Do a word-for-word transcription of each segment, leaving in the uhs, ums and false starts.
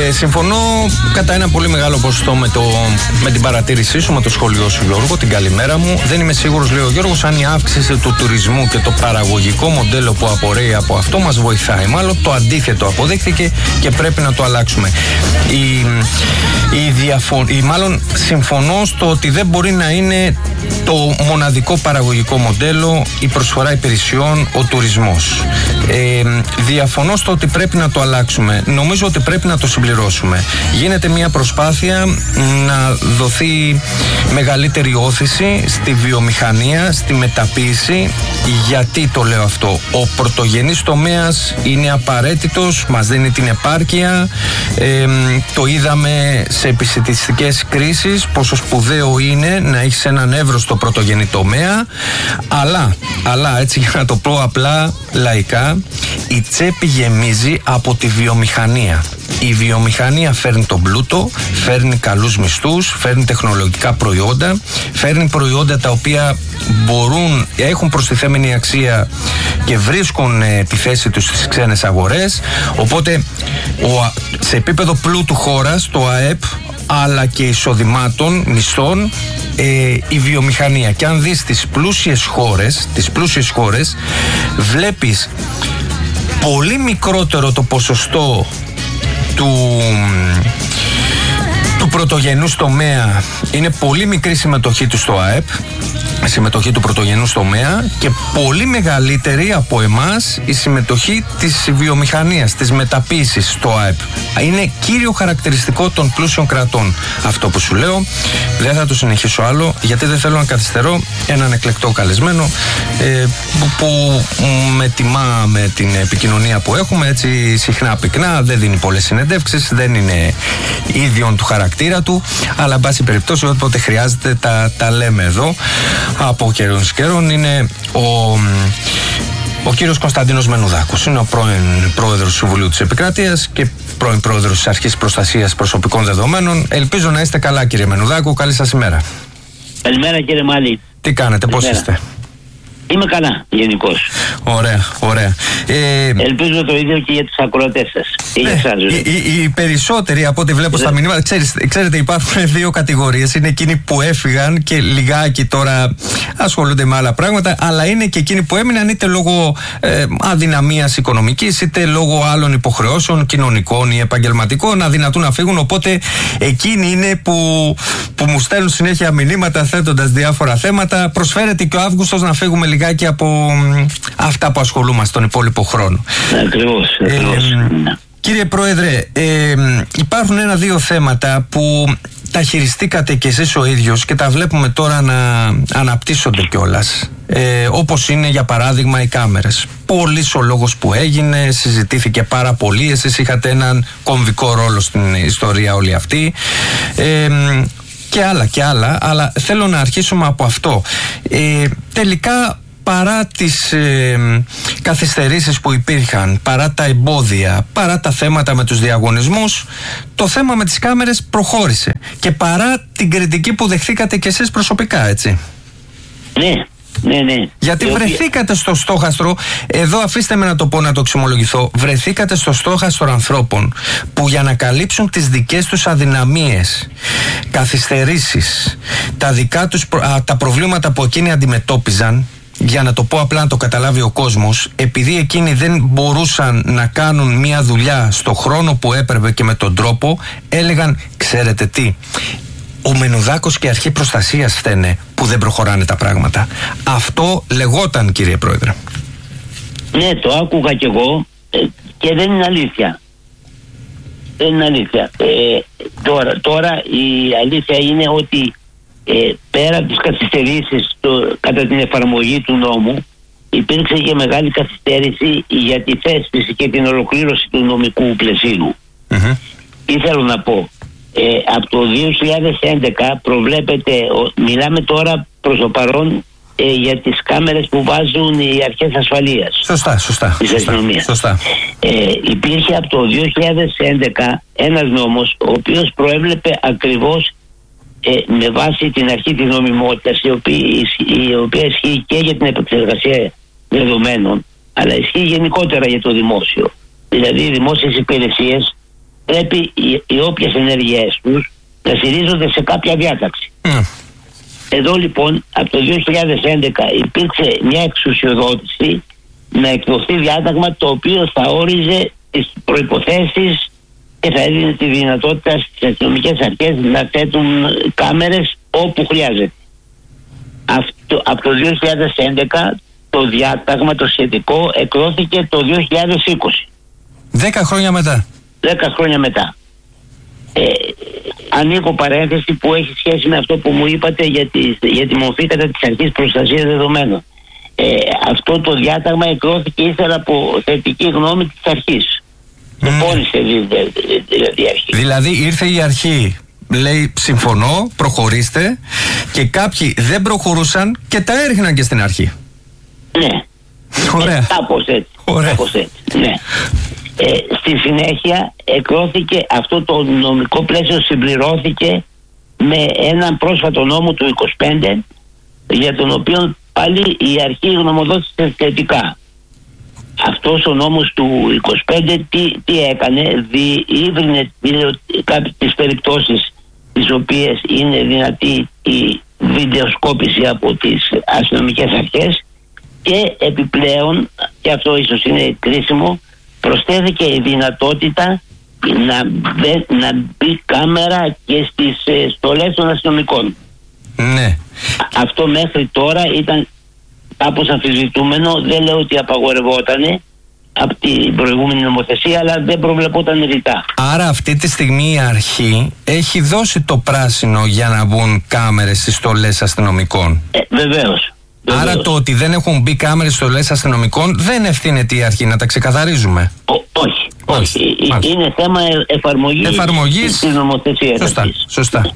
Ε, συμφωνώ κατά ένα πολύ μεγάλο ποσοστό με, το, με την παρατήρησή σου, με το σχόλιο σου, Γιώργο. Την καλημέρα μου. Δεν είμαι σίγουρος, λέει ο Γιώργος, αν η αύξηση του τουρισμού και το παραγωγικό μοντέλο που απορρέει από αυτό μας βοηθάει. Μάλλον το αντίθετο αποδείχθηκε και πρέπει να το αλλάξουμε. Η, η διαφο- η, μάλλον συμφωνώ στο ότι δεν μπορεί να είναι το μοναδικό παραγωγικό μοντέλο η προσφορά υπηρεσιών, ο τουρισμός. Ε, διαφωνώ στο ότι πρέπει να το αλλάξουμε. Νομίζω ότι πρέπει να το συμπληρώσουμε. Γίνεται μια προσπάθεια να δοθεί μεγαλύτερη όθηση στη βιομηχανία, στη μεταποίηση. Γιατί το λέω αυτό? Ο πρωτογενής τομέας είναι απαραίτητος, μας δίνει την επάρκεια. Ε, το είδαμε σε επισιτιστικές κρίσεις πόσο σπουδαίο είναι να έχεις έναν εύρωστο πρωτογενή τομέα. Αλλά, αλλά έτσι για να το πω απλά λαϊκά, η τσέπη γεμίζει από τη βιομηχανία. Η βιομηχανία φέρνει τον πλούτο, φέρνει καλούς μισθούς, φέρνει τεχνολογικά προϊόντα, φέρνει προϊόντα τα οποία μπορούν, έχουν προστιθέμενη αξία και βρίσκουν ε, τη θέση τους στις ξένες αγορές. Οπότε ο, σε επίπεδο πλούτου χώρας, το ΑΕΠ, αλλά και εισοδημάτων, μισθών, ε, η βιομηχανία. Και αν δεις τις πλούσιες χώρες, τις πλούσιες χώρες, βλέπεις πολύ μικρότερο το ποσοστό του, του πρωτογενούς τομέα. Είναι πολύ μικρή συμμετοχή του στο ΑΕΠ, συμμετοχή του πρωτογενούς τομέα, και πολύ μεγαλύτερη από εμάς η συμμετοχή της βιομηχανίας, της μεταποίησης στο ΑΕΠ. Είναι κύριο χαρακτηριστικό των πλούσιων κρατών αυτό που σου λέω. Δεν θα το συνεχίσω άλλο, γιατί δεν θέλω να καθυστερώ έναν εκλεκτό καλεσμένο ε, που, που με τιμά με την επικοινωνία που έχουμε, έτσι συχνά πυκνά, δεν δίνει πολλές συνεντεύξεις, δεν είναι ίδιον του χαρακτήρα του, αλλά εν πάση περιπτώσει όποτε χρειάζεται τα, τα λέμε εδώ από καιρών καιρών. Είναι ο, ο κύριος Κωνσταντίνος Μενουδάκος. Είναι ο πρώην πρόεδρος του Συμβουλίου της Επικράτειας και πρώην πρόεδρος της Αρχής Προστασίας Προσωπικών Δεδομένων. Ελπίζω να είστε καλά, κύριε Μενουδάκο. Καλή σας ημέρα. Καλημέρα, κύριε Μάλη. Τι κάνετε, πώς είστε? Είμαι καλά, γενικώς. Ωραία, ωραία. Ε, Ελπίζω το ίδιο και για τους ακροατές σας. Και για εσάς, οι, οι, οι περισσότεροι από ό,τι βλέπω στα μηνύματα, ξέρετε, ξέρετε, υπάρχουν δύο κατηγορίες. Είναι εκείνοι που έφυγαν και λιγάκι τώρα ασχολούνται με άλλα πράγματα, αλλά είναι και εκείνοι που έμειναν είτε λόγω ε, αδυναμίας οικονομικής, είτε λόγω άλλων υποχρεώσεων κοινωνικών ή επαγγελματικών, να δυνατούν να φύγουν. Οπότε εκείνοι είναι που, που μου στέλνουν συνέχεια μηνύματα θέτοντας διάφορα θέματα. Προσφέρεται και ο Αύγουστος να φύγουμε λιγάκι από αυτά που ασχολούμαστε τον υπόλοιπο χρόνο. Ακριβώς, ακριβώς. Ε, κύριε Πρόεδρε, ε, υπάρχουν ένα-δύο θέματα που τα χειριστήκατε κι εσείς ο ίδιος και τα βλέπουμε τώρα να αναπτύσσονται κιόλας. Ε, όπως είναι για παράδειγμα οι κάμερες. Πολύς ο λόγος που έγινε, συζητήθηκε πάρα πολύ, εσείς είχατε έναν κομβικό ρόλο στην ιστορία όλη αυτή. Ε, και άλλα και άλλα, αλλά θέλω να αρχίσουμε από αυτό. Ε, τελικά, παρά τις ε, καθυστερήσεις που υπήρχαν, παρά τα εμπόδια, παρά τα θέματα με τους διαγωνισμούς, το θέμα με τις κάμερες προχώρησε. Και παρά την κριτική που δεχθήκατε κι εσείς προσωπικά, έτσι. Ναι. Ναι, ναι. Γιατί ε, βρεθήκατε στο στόχαστρο, εδώ αφήστε με να το πω, να το εξομολογηθώ, βρεθήκατε στο στόχαστρο ανθρώπων που για να καλύψουν τις δικές τους αδυναμίες, καθυστερήσεις, τα δικά τους α, τα προβλήματα που εκείνοι αντιμετώπιζαν, για να το πω απλά να το καταλάβει ο κόσμος, επειδή εκείνοι δεν μπορούσαν να κάνουν μια δουλειά στο χρόνο που έπρεπε και με τον τρόπο, έλεγαν, ξέρετε τι, ο Μενουδάκος και η Αρχή Προστασίας φταίνε που δεν προχωράνε τα πράγματα. Αυτό λεγόταν, κύριε Πρόεδρε. Ναι, το άκουγα κι εγώ ε, και δεν είναι αλήθεια. Δεν είναι αλήθεια. Ε, τώρα, τώρα η αλήθεια είναι ότι ε, πέρα από τις καθυστερήσεις το, κατά την εφαρμογή του νόμου, υπήρξε και μεγάλη καθυστέρηση για τη θέσπιση και την ολοκλήρωση του νομικού πλαισίου. Mm-hmm. Τι θέλω να πω? Ε, από το δύο χιλιάδες έντεκα προβλέπεται, μιλάμε τώρα προς το παρόν ε, για τις κάμερες που βάζουν οι αρχές ασφαλείας. Σωστά, σωστά. Της αστυνομίας. Σωστά. Ε, υπήρχε από το δύο χιλιάδες έντεκα ένας νόμος ο οποίος προέβλεπε ακριβώς ε, με βάση την αρχή της νομιμότητας, η οποία, η οποία ισχύει και για την επεξεργασία δεδομένων, αλλά ισχύει γενικότερα για το δημόσιο. Δηλαδή οι δημόσιες υπηρεσίες πρέπει οι, οι όποιες ενέργειές τους να στηρίζονται σε κάποια διάταξη. Mm. Εδώ λοιπόν από το δύο χιλιάδες έντεκα υπήρξε μια εξουσιοδότηση να εκδοθεί διάταγμα το οποίο θα όριζε τις προϋποθέσεις και θα έδινε τη δυνατότητα στις αστυνομικές αρχές να θέτουν κάμερες όπου χρειάζεται. Αυτό, από το δύο χιλιάδες έντεκα το διάταγμα το σχετικό εκδόθηκε το δύο χιλιάδες είκοσι. Δέκα χρόνια μετά. Δέκα χρόνια μετά. Ε, ανοίγω παρένθεση που έχει σχέση με αυτό που μου είπατε για τη, για τη μορφή κατά της αρχής προστασίας δεδομένων. Ε, αυτό το διάταγμα εκδόθηκε ύστερα από θετική γνώμη της αρχής. Mm. Το πόνισε δηλαδή, δηλαδή η αρχή. Δηλαδή ήρθε η αρχή, λέει συμφωνώ, προχωρήστε, και κάποιοι δεν προχωρούσαν και τα έριχναν και στην αρχή. Ναι. Ωραία. Ε, κάπως έτσι. Ωραία. Κάπως έτσι. Ναι. Ε, στη συνέχεια εκδόθηκε αυτό το νομικό πλαίσιο, συμπληρώθηκε με έναν πρόσφατο νόμο του είκοσι πέντε, για τον οποίο πάλι η αρχή γνωμοδότησε θετικά. Αυτός ο νόμος του είκοσι πέντε τι, τι έκανε, διήβρινε κάποιες τις περιπτώσεις τις οποίες είναι δυνατή η βιντεοσκόπηση από τις αστυνομικές αρχές, και επιπλέον, και αυτό ίσως είναι κρίσιμο, προσθέθηκε η δυνατότητα να, μπε, να μπει κάμερα και στις ε, στολές των αστυνομικών. Ναι. Αυτό μέχρι τώρα ήταν κάπως αμφισβητούμενο. Δεν λέω ότι απαγορευότανε από την προηγούμενη νομοθεσία, αλλά δεν προβλεπόταν ρητά. Άρα αυτή τη στιγμή η αρχή έχει δώσει το πράσινο για να μπουν κάμερες στις στολές αστυνομικών. Ε, βεβαίως. Άρα Βεβαίως. το ότι δεν έχουν μπει κάμερες στις στολές αστυνομικών δεν ευθύνεται η αρχή, να τα ξεκαθαρίζουμε. Ο, όχι. Μάλιστα, όχι. μάλιστα. Είναι θέμα εφαρμογής, εφαρμογής της νομοθεσίας. Σωστά, αυτής. σωστά.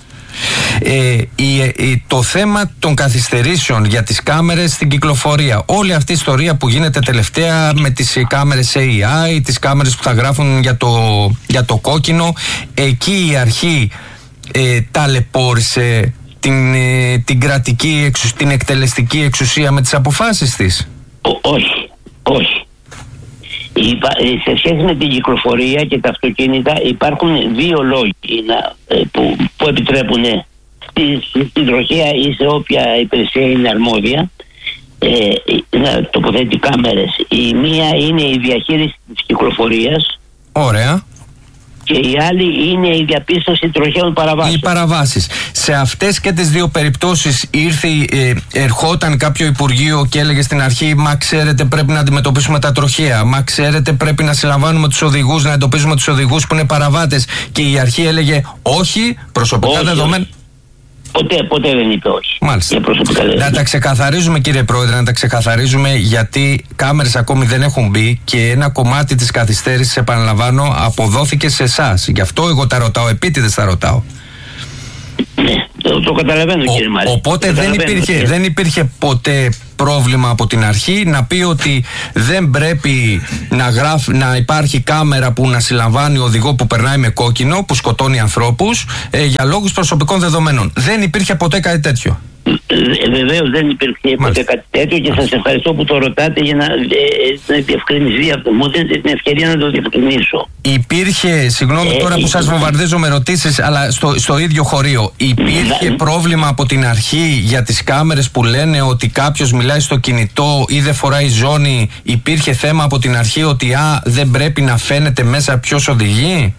Ε, η, η, το θέμα των καθυστερήσεων για τις κάμερες στην κυκλοφορία, όλη αυτή η ιστορία που γίνεται τελευταία με τις κάμερες έι άι, τις κάμερες που θα γράφουν για το, για το κόκκινο, εκεί η αρχή ε, ταλαιπώρησε την, ε, την κρατική, εξουσ, την εκτελεστική εξουσία με τις αποφάσεις της. Ο, όχι, όχι. Υπά, σε σχέση με την κυκλοφορία και τα αυτοκίνητα υπάρχουν δύο λόγοι να, που, που επιτρέπουν στη, στην τροχέα ή σε όποια υπηρεσία είναι αρμόδια ε, να τοποθετεί κάμερες. Η μία είναι η διαχείριση της κυκλοφορίας. Ωραία. Και η άλλη είναι η διαπίστωση τροχαίων παραβάσεων. Οι παραβάσεις. Σε αυτές και τις δύο περιπτώσεις ήρθε, ε, ερχόταν κάποιο υπουργείο και έλεγε στην αρχή, μα ξέρετε πρέπει να αντιμετωπίσουμε τα τροχαία, μα ξέρετε πρέπει να συλλαμβάνουμε τους οδηγούς, να εντοπίζουμε τους οδηγούς που είναι παραβάτες, και η αρχή έλεγε όχι, προσωπικά όχι, δεδομένα. Ποτέ, ποτέ δεν είπε όχι. Μάλιστα. Να τα ξεκαθαρίζουμε, κύριε Πρόεδρε, να τα ξεκαθαρίζουμε, γιατί κάμερες ακόμη δεν έχουν μπει και ένα κομμάτι της καθυστέρησης, επαναλαμβάνω, αποδόθηκε σε εσάς. Γι' αυτό εγώ τα ρωτάω, επίτηδες τα ρωτάω. Ναι, το, το καταλαβαίνω, κύριε Μάρη. Οπότε δεν υπήρχε, και... δεν υπήρχε ποτέ πρόβλημα από την αρχή να πει ότι δεν πρέπει να, γράφ, να υπάρχει κάμερα που να συλλαμβάνει οδηγό που περνάει με κόκκινο, που σκοτώνει ανθρώπους, ε, για λόγους προσωπικών δεδομένων. Δεν υπήρχε ποτέ κάτι τέτοιο. Ε, Βεβαίως δεν υπήρχε ποτέ κάτι τέτοιο, και σας ευχαριστώ που το ρωτάτε για να, ε, να διευκρινιστεί αυτό. Μου δίνετε την ευκαιρία να το διευκρινίσω. Υπήρχε, συγγνώμη ε, τώρα που ε, σας βομβαρδίζω με ερωτήσεις, αλλά στο, στο ίδιο χωρίο, υπήρχε ε, πρόβλημα από την αρχή για τις κάμερες που λένε ότι κάποιος μιλάει στο κινητό ή δεν φοράει ζώνη? Υπήρχε θέμα από την αρχή ότι α, δεν πρέπει να φαίνεται μέσα ποιος οδηγεί?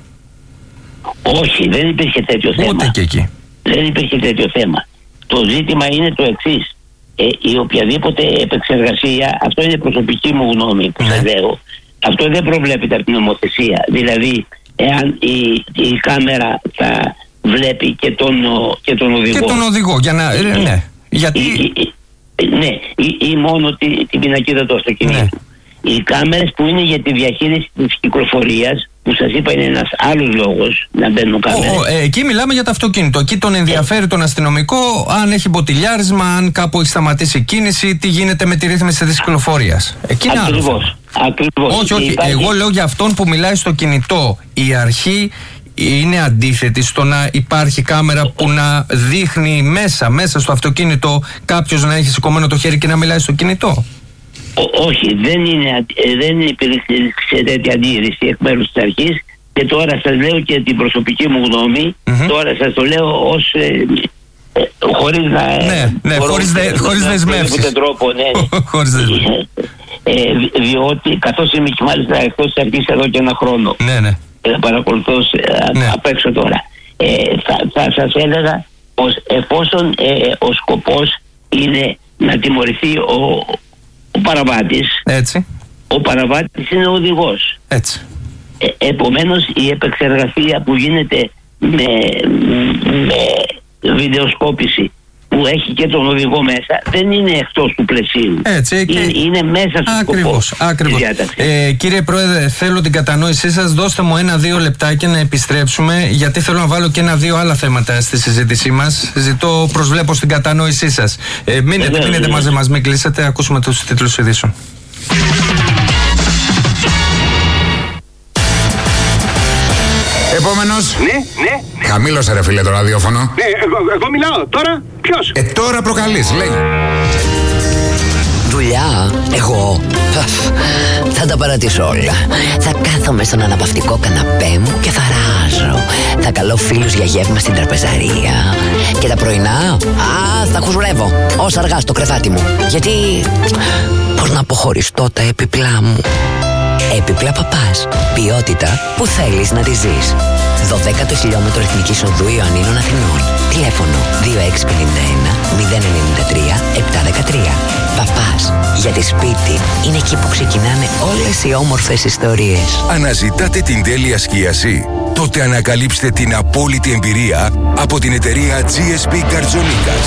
Όχι, δεν υπήρχε τέτοιο Ούτε θέμα. και εκεί. Δεν υπήρχε τέτοιο θέμα. Το ζήτημα είναι το εξής. Ε, η οποιαδήποτε επεξεργασία, αυτό είναι προσωπική μου γνώμη που σας λέω, αυτό δεν προβλέπεται από την νομοθεσία. Δηλαδή, εάν η, η κάμερα θα βλέπει και τον, και τον οδηγό. Και τον οδηγό, για να... Ναι, ναι. Γιατί... Ή, ή, ναι, ή, ή μόνο την τη πινακίδα του αυτοκινήτου. Ναι. Οι κάμερες που είναι για τη διαχείριση της κυκλοφορίας, που σας είπα είναι ένας άλλος λόγος να μπαίνουν κάμερες. Ο, ε, εκεί μιλάμε για το αυτοκίνητο. Εκεί τον ενδιαφέρει τον αστυνομικό αν έχει μποτιλιάρισμα, αν κάπου έχει σταματήσει κίνηση, τι γίνεται με τη ρύθμιση της κυκλοφορίας. Εκεί είναι άλλο. Ακριβώς. Ακριβώς. Όχι, όχι. Υπάρχει... Εγώ λέω για αυτόν που μιλάει στο κινητό. Η αρχή είναι αντίθετη στο να υπάρχει κάμερα που να δείχνει μέσα, μέσα στο αυτοκίνητο κάποιος να έχει σηκωμένο το χέρι και να μιλάει στο κινητό. Ό, όχι, δεν, είναι, δεν υπήρξε τέτοια αντίρρηση εκ μέρους της αρχής. και τώρα σας λέω και την προσωπική μου γνώμη, mm-hmm. τώρα σας το λέω ως ε, ε, χωρίς να ναι, ναι, μπορώ, χωρίς, δε, χωρίς δεσμεύσεις τρόπο, ναι. χωρίς δεσμεύσεις ε, διότι καθώς είμαι και μάλιστα εκτός της αρχής εδώ και ένα χρόνο, ναι, ναι. ε, παρακολουθώ ναι. απ' έξω τώρα, ε, θα, θα σας έλεγα πως εφόσον ε, ο σκοπός είναι να τιμωρηθεί ο, ο παραβάτης, έτσι. Ο παραβάτης είναι ο οδηγός. Έτσι. Ε, επομένως η επεξεργασία που γίνεται με, με βιντεοσκόπηση που έχει και τον οδηγό μέσα δεν είναι εκτός του πλαισίου. Έτσι, και... είναι, είναι μέσα στο ακριβώς, σκοπό. Ακριβώς. Ε, κύριε Πρόεδρε, θέλω την κατανόησή σας. Δώστε μου ένα-δύο λεπτάκια να επιστρέψουμε, γιατί θέλω να βάλω και ένα-δύο άλλα θέματα στη συζήτησή μας. Ζητώ, προσβλέπω στην κατανόησή σας. Ε, μείνετε, ε, μείνετε μαζί μας, μην κλείσετε. Ακούσουμε τους τίτλους ειδήσεων. Επόμενος. Ναι, ναι. Χαμήλωσε ρε φίλε το ραδιόφωνο. Ναι, εγώ, εγώ μιλάω. Τώρα ποιος? Ε, τώρα προκαλείς, λέει. Δουλειά, εγώ θα τα παρατήσω όλα. Θα κάθομαι στον αναπαυτικό καναπέ μου και θα ράζω. Θα καλώ φίλους για γεύμα στην τραπεζαρία. Και τα πρωινά, α, θα χουζουρεύω όσα αργά στο κρεβάτι μου. Γιατί, πώς να αποχωριστώ τα έπιπλά μου. Έπιπλα Παπάς. Ποιότητα που θέλεις να τη ζεις. δωδέκατο χιλιόμετρο Εθνικής Οδού Ιωαννίνων Αθηνών. Τηλέφωνο δύο έξι πέντε ένα μηδέν εννιά τρία επτά ένα τρία. Παπάς. Γιατί σπίτι είναι εκεί που ξεκινάνε όλες οι όμορφες ιστορίες. Αναζητάτε την τέλεια σκίαση? Τότε ανακαλύψτε την απόλυτη εμπειρία από την εταιρεία τζι ες πι Καρτζονίκας.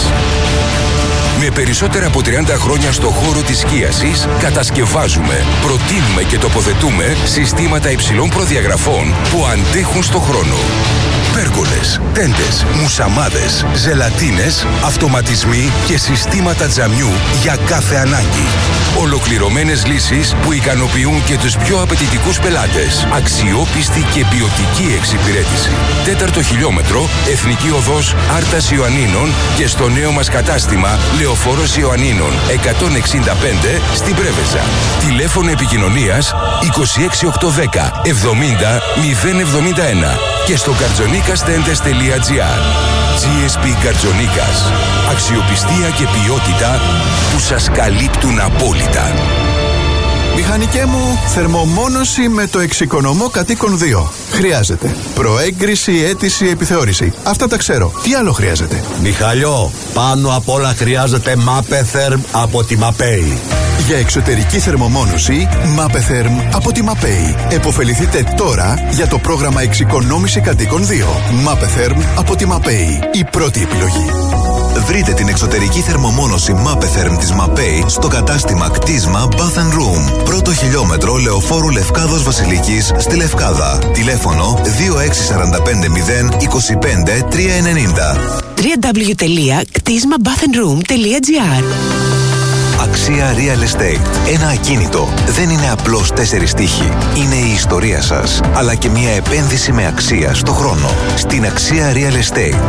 Με περισσότερα από τριάντα χρόνια στο χώρο της σκίασης, κατασκευάζουμε, προτείνουμε και τοποθετούμε συστήματα υψηλών προδιαγραφών που αντέχουν στο χρόνο. Πέργολες, τέντες, μουσαμάδες, ζελατίνες, αυτοματισμοί και συστήματα τζαμιού για κάθε ανάγκη. Ολοκληρωμένες λύσεις που ικανοποιούν και τους πιο απαιτητικούς πελάτες. Αξιόπιστη και ποιοτική εξυπηρέτηση. Τέταρτο χιλιόμετρο, Εθνική Οδός Άρτας Ιωαννίνων και στο νέο μας κατάστημα Λεωφόρος Ιωαννίνων εκατόν εξήντα πέντε στην Πρέβεζα. Τηλέφωνο επικοινωνίας είκοσι έξι οκτακόσια δέκα εβδομήντα μηδέν εβδομήντα ένα και στο καρτζονίκας τέντες τελεία τζι άρ. τζι ες πι Καρτζονίκας. Αξιοπιστία και ποιότητα που σας καλύπτουν απόλυτα. Μηχανικέ μου, θερμομόνωση με το εξοικονομώ κατοίκον δύο. Χρειάζεται προέγκριση, αίτηση, επιθεώρηση. Αυτά τα ξέρω. Τι άλλο χρειάζεται? Μιχαλιό, πάνω απ' όλα χρειάζεται Μάπεθερμ από τη Μαπέι. Για εξωτερική θερμομόνωση, Μάπεθερμ από τη Μαπέι. Εποφεληθείτε τώρα για το πρόγραμμα εξοικονόμηση κατοίκον δύο. Μάπεθερμ από τη Μαπέι. Η πρώτη επιλογή. Βρείτε την εξωτερική θερμομόνωση Μάπεθερμ της Μαπέι στο κατάστημα κτίσμα Bath and Room. Πρώτο χιλιόμετρο Λεωφόρου Λευκάδος Βασιλικής στη Λευκάδα. Τηλέφωνο δύο έξι τέσσερα πέντε μηδέν είκοσι πέντε τριακόσια ενενήντα. double-u double-u double-u τελεία κτίσμα bath and room τελεία τζι άρ. Αξία Real Estate. Ένα ακίνητο δεν είναι απλώς τέσσερις τείχη. Είναι η ιστορία σας, αλλά και μια επένδυση με αξία στο χρόνο. Στην Αξία Real Estate